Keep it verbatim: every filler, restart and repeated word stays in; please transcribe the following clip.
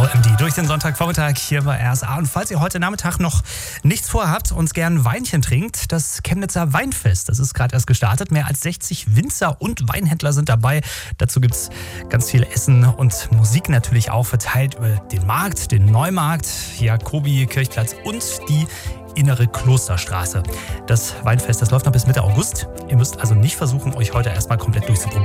L M D durch den Sonntagvormittag hier bei R S A. Und falls ihr heute Nachmittag noch nichts vorhabt und gern Weinchen trinkt, das Chemnitzer Weinfest, das ist gerade erst gestartet. Mehr als sechzig Winzer und Weinhändler sind dabei. Dazu gibt es ganz viel Essen und Musik natürlich auch verteilt über den Markt, den Neumarkt, Jakobi, Kirchplatz und die Innere Klosterstraße. Das Weinfest, das läuft noch bis Mitte August. Ihr müsst also nicht versuchen, euch heute erstmal komplett durchzuprobieren.